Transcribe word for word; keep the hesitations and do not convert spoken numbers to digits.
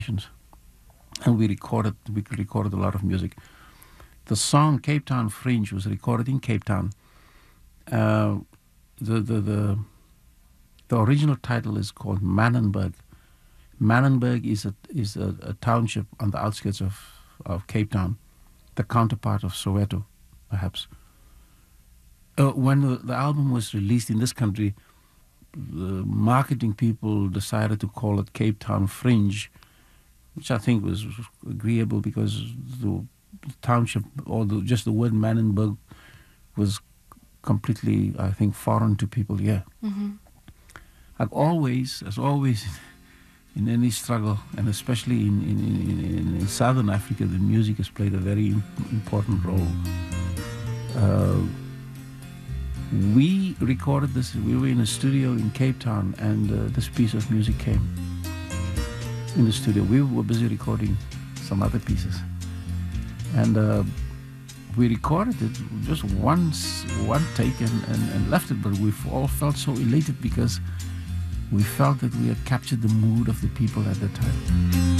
and we recorded we recorded a lot of music. The song Cape Town Fringe was recorded in Cape Town. Uh, the, the the the original title is called Manenberg. Manenberg is a is a, a township on the outskirts of, of Cape Town, the counterpart of Soweto, perhaps. Uh, when the, the album was released in this country, the marketing people decided to call it Cape Town Fringe, which I think was agreeable because the township, or the, just the word Manenberg, was completely, I think, foreign to people here. Mm-hmm. Like always, as always, in any struggle, and especially in, in, in, in Southern Africa, the music has played a very important role. Uh, we recorded this, we were in a studio in Cape Town, and uh, this piece of music came in the studio. We were busy recording some other pieces. And uh, we recorded it just once, one take, and, and, and left it, but we all felt so elated because we felt that we had captured the mood of the people at the time.